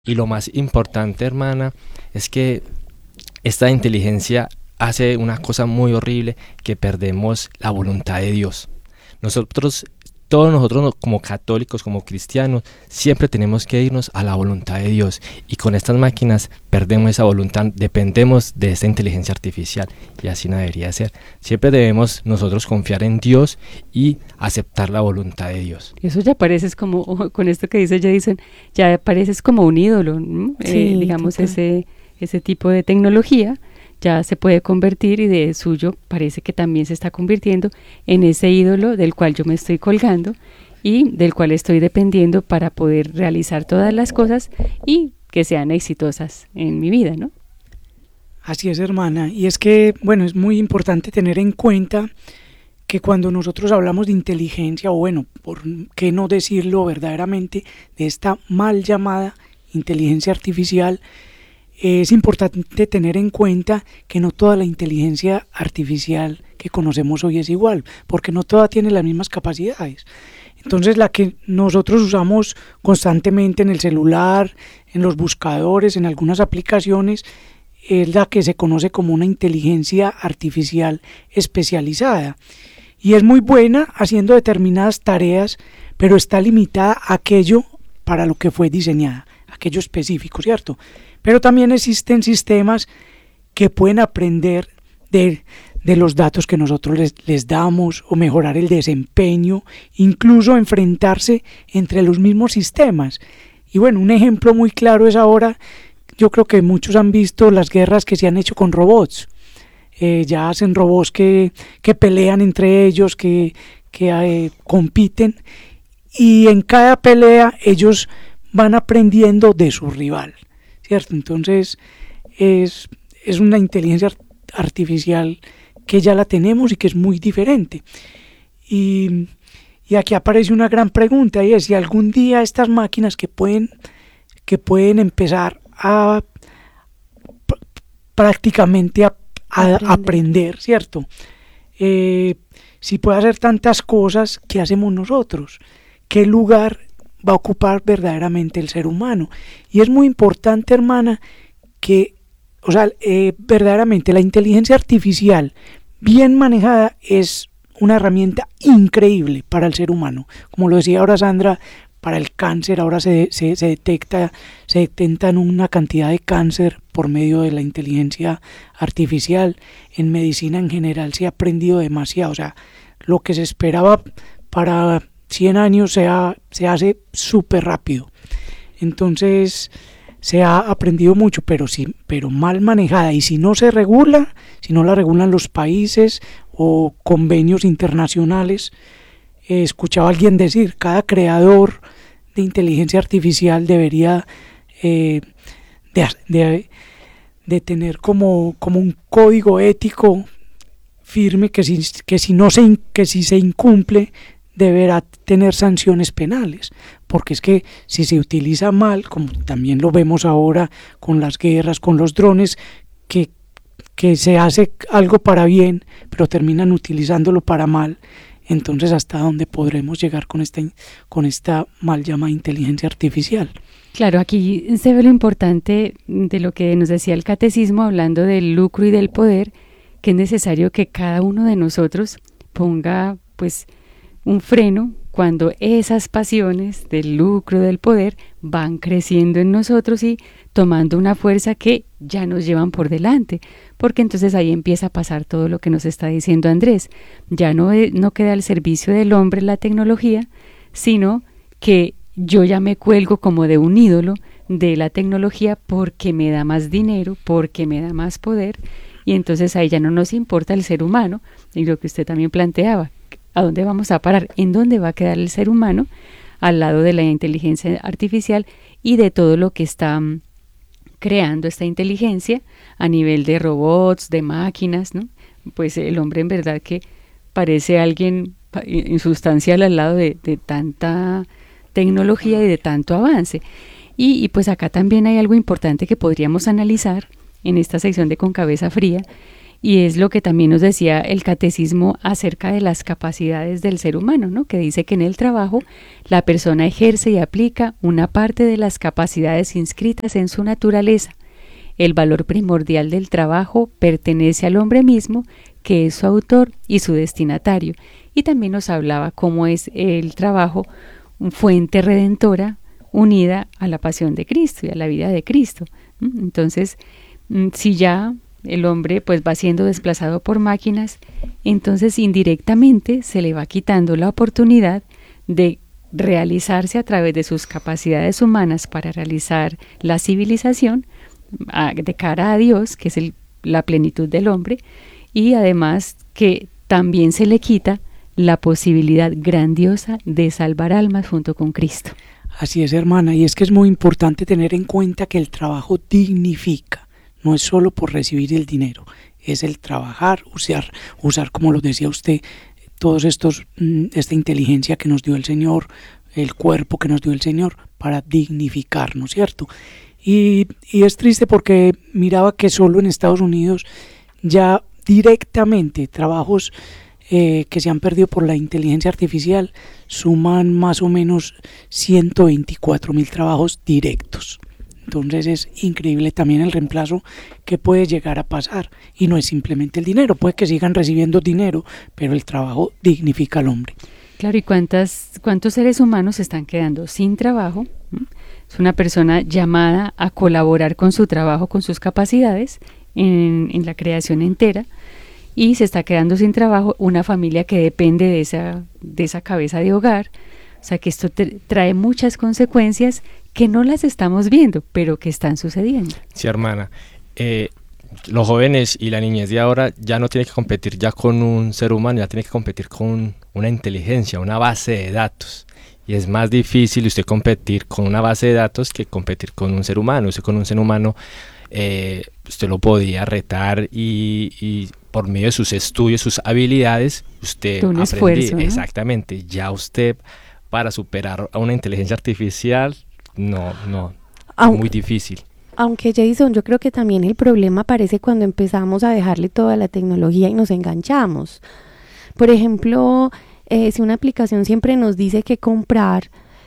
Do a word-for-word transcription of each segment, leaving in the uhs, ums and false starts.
Y lo más importante, hermana, es que esta inteligencia hace una cosa muy horrible, que perdemos la voluntad de Dios. Nosotros, todos nosotros como católicos, como cristianos, siempre tenemos que irnos a la voluntad de Dios. Y con estas máquinas perdemos esa voluntad, dependemos de esta inteligencia artificial. Y así no debería ser. Siempre debemos nosotros confiar en Dios y aceptar la voluntad de Dios. Eso ya pareces como, con esto que dice Jason, ya pareces como un ídolo, ¿no? Sí, eh, digamos, total. ese, ese tipo de tecnología ya se puede convertir, y de suyo parece que también se está convirtiendo en ese ídolo del cual yo me estoy colgando y del cual estoy dependiendo para poder realizar todas las cosas y que sean exitosas en mi vida, ¿no? Así es, hermana. Y es que, bueno, es muy importante tener en cuenta que cuando nosotros hablamos de inteligencia, o bueno, por qué no decirlo verdaderamente, de esta mal llamada inteligencia artificial, es importante tener en cuenta que no toda la inteligencia artificial que conocemos hoy es igual, porque no toda tiene las mismas capacidades. Entonces, la que nosotros usamos constantemente en el celular, en los buscadores, en algunas aplicaciones, es la que se conoce como una inteligencia artificial especializada. Y es muy buena haciendo determinadas tareas, pero está limitada a aquello para lo que fue diseñada, aquello específico, ¿cierto? Pero también existen sistemas que pueden aprender de, de los datos que nosotros les, les damos, o mejorar el desempeño, incluso enfrentarse entre los mismos sistemas. Y bueno, un ejemplo muy claro es ahora, yo creo que muchos han visto las guerras que se han hecho con robots. Eh, ya hacen robots que, que pelean entre ellos, que, que eh, compiten, y en cada pelea ellos van aprendiendo de su rival, ¿cierto? Entonces es, es una inteligencia artificial que ya la tenemos y que es muy diferente. Y, y aquí aparece una gran pregunta, y es si algún día estas máquinas que pueden, que pueden empezar a pr- prácticamente a, a aprender. aprender, ¿cierto? Eh, si puede hacer tantas cosas, ¿qué hacemos nosotros? ¿Qué lugar va a ocupar verdaderamente el ser humano? Y es muy importante, hermana, que, o sea, eh, verdaderamente la inteligencia artificial bien manejada es una herramienta increíble para el ser humano. Como lo decía ahora Sandra, para el cáncer ahora se, se, se detecta, se detectan una cantidad de cáncer por medio de la inteligencia artificial. En medicina en general se ha aprendido demasiado, o sea, lo que se esperaba para cien años se, ha, se hace súper rápido. Entonces se ha aprendido mucho, pero, sí, pero mal manejada, y si no se regula, si no la regulan los países o convenios internacionales. Eh, escuchaba a alguien decir, cada creador de inteligencia artificial debería eh, de, de, de tener como, como un código ético firme, que si, que si, no se, que si se incumple deberá tener sanciones penales, porque es que si se utiliza mal, como también lo vemos ahora con las guerras, con los drones, que, que se hace algo para bien, pero terminan utilizándolo para mal. Entonces, ¿hasta dónde podremos llegar con esta, con esta mal llamada inteligencia artificial? Claro, aquí se ve lo importante de lo que nos decía el catecismo, hablando del lucro y del poder, que es necesario que cada uno de nosotros ponga, pues, un freno cuando esas pasiones del lucro, del poder, van creciendo en nosotros y tomando una fuerza que ya nos llevan por delante, porque entonces ahí empieza a pasar todo lo que nos está diciendo Andrés. Ya no, no queda al servicio del hombre la tecnología, sino que yo ya me cuelgo como de un ídolo de la tecnología porque me da más dinero, porque me da más poder, y entonces ahí ya no nos importa el ser humano, y lo que usted también planteaba, ¿a dónde vamos a parar? ¿En dónde va a quedar el ser humano al lado de la inteligencia artificial y de todo lo que está um, creando esta inteligencia a nivel de robots, de máquinas, ¿no? Pues el hombre en verdad que parece alguien insustancial al lado de, de tanta tecnología y de tanto avance. Y, y pues acá también hay algo importante que podríamos analizar en esta sección de Con Cabeza Fría, Y es lo que también nos decía el catecismo acerca de las capacidades del ser humano, ¿no? Que dice que en el trabajo la persona ejerce y aplica una parte de las capacidades inscritas en su naturaleza. El valor primordial del trabajo pertenece al hombre mismo, que es su autor y su destinatario. Y también nos hablaba cómo es el trabajo fuente redentora unida a la pasión de Cristo y a la vida de Cristo. Entonces, si ya el hombre pues va siendo desplazado por máquinas, entonces indirectamente se le va quitando la oportunidad de realizarse a través de sus capacidades humanas para realizar la civilización a, de cara a Dios, que es el, la plenitud del hombre, y además que también se le quita la posibilidad grandiosa de salvar almas junto con Cristo. Así es, hermana, y es que es muy importante tener en cuenta que el trabajo dignifica. No es solo por recibir el dinero, es el trabajar, usar, usar como lo decía usted, todos estos, esta inteligencia que nos dio el Señor, el cuerpo que nos dio el Señor para dignificarnos, ¿cierto? Y, y es triste porque miraba que solo en Estados Unidos ya directamente trabajos eh, que se han perdido por la inteligencia artificial suman más o menos ciento veinticuatro mil trabajos directos. Entonces es increíble también el reemplazo que puede llegar a pasar, y no es simplemente el dinero, puede que sigan recibiendo dinero, pero el trabajo dignifica al hombre. Claro, ¿y cuántas, cuántos seres humanos se están quedando sin trabajo? Es una persona llamada a colaborar con su trabajo, con sus capacidades en, en la creación entera, y se está quedando sin trabajo una familia que depende de esa, de esa cabeza de hogar. O sea que esto te, trae muchas consecuencias que no las estamos viendo, pero que están sucediendo. Sí, hermana. Eh, los jóvenes y la niñez de ahora ya no tienen que competir ya con un ser humano, ya tienen que competir con una inteligencia, una base de datos. Y es más difícil usted competir con una base de datos que competir con un ser humano. Usted con un ser humano, eh, usted lo podía retar y, y por medio de sus estudios, sus habilidades, usted un aprendía. Esfuerzo, ¿no? Exactamente. Ya usted, para superar a una inteligencia artificial, no, no, Aun, es muy difícil. Aunque Jason, yo creo que también el problema aparece cuando empezamos a dejarle toda la tecnología y nos enganchamos. Por ejemplo, eh, si una aplicación siempre nos dice qué comprar,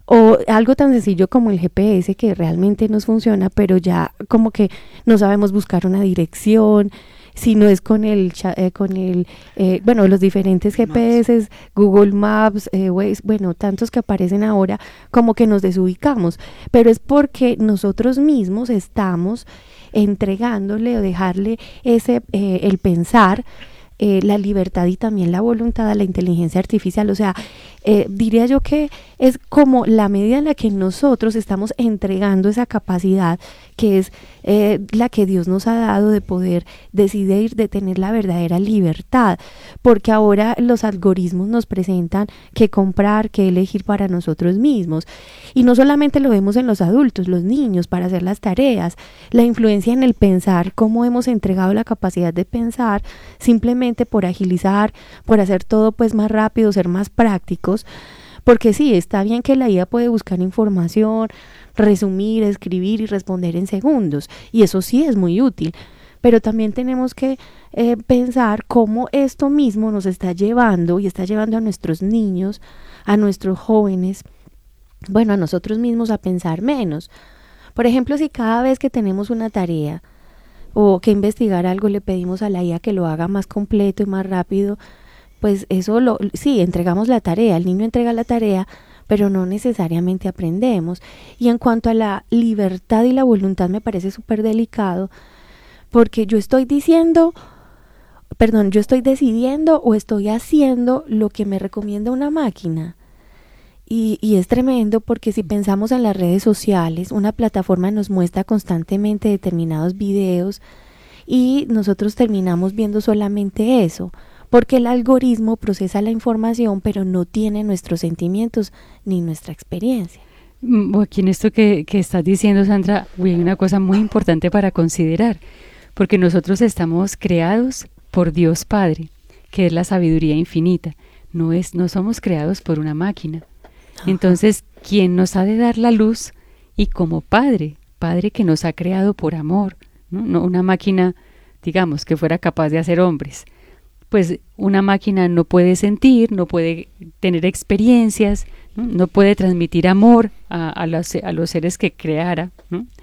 o algo tan sencillo como el G P S que realmente nos funciona, pero ya como que no sabemos buscar una dirección, si no es con el, eh, con el eh, bueno, los diferentes G P S, Google Maps, eh, Waze, bueno, tantos que aparecen ahora, como que nos desubicamos, pero es porque nosotros mismos estamos entregándole o dejarle ese, eh, el pensar, eh, la libertad y también la voluntad a la inteligencia artificial. O sea, eh, diría yo que es como la medida en la que nosotros estamos entregando esa capacidad que es eh, la que Dios nos ha dado de poder decidir, de tener la verdadera libertad, porque ahora los algoritmos nos presentan qué comprar, qué elegir para nosotros mismos, y no solamente lo vemos en los adultos, los niños para hacer las tareas, la influencia en el pensar, cómo hemos entregado la capacidad de pensar simplemente por agilizar, por hacer todo pues más rápido, ser más prácticos. Porque sí, está bien que la I A puede buscar información, resumir, escribir y responder en segundos, y eso sí es muy útil, pero también tenemos que eh, pensar cómo esto mismo nos está llevando y está llevando a nuestros niños, a nuestros jóvenes, bueno, a nosotros mismos a pensar menos. Por ejemplo, si cada vez que tenemos una tarea o que investigar algo le pedimos a la I A que lo haga más completo y más rápido, pues eso lo, sí, entregamos la tarea, el niño entrega la tarea, pero no necesariamente aprendemos. Y en cuanto a la libertad y la voluntad me parece súper delicado, porque yo estoy diciendo, perdón, yo estoy decidiendo o estoy haciendo lo que me recomienda una máquina. Y, y es tremendo porque si pensamos en las redes sociales, una plataforma nos muestra constantemente determinados videos y nosotros terminamos viendo solamente eso, porque el algoritmo procesa la información pero no tiene nuestros sentimientos ni nuestra experiencia. Aquí en esto que, que estás diciendo, Sandra, hay una cosa muy importante para considerar, porque nosotros estamos creados por Dios Padre, que es la sabiduría infinita, no, es, no somos creados por una máquina. Ajá. Entonces, ¿quién nos ha de dar la luz? Y como Padre, Padre que nos ha creado por amor, ¿no? No una máquina digamos, que fuera capaz de hacer hombres. Pues una máquina no puede sentir, no puede tener experiencias, no, no puede transmitir amor a, a, los, a los seres que creara, ¿no?